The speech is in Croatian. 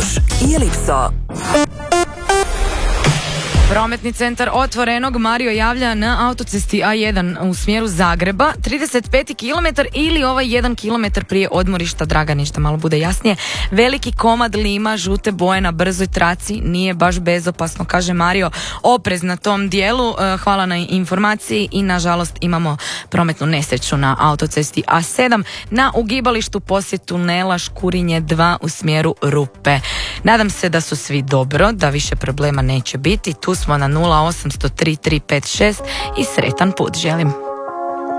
Fuš i Elipso. Prometni centar Otvorenog Mario javlja na autocesti A1 u smjeru Zagreba, 35 km ili ovaj 1 km prije odmorišta Draganišta, malo bude jasnije. Veliki komad lima, žute boje na brzoj traci, nije baš bezopasno, kaže Mario. Oprez na tom dijelu, hvala na informaciji i nažalost imamo prometnu nesreću na autocesti A7 na ugibalištu poslije tunela Škurinje 2 u smjeru Rupe. Nadam se da su svi dobro, da više problema neće biti. Tu smo na 0800 3356 i sretan put želim.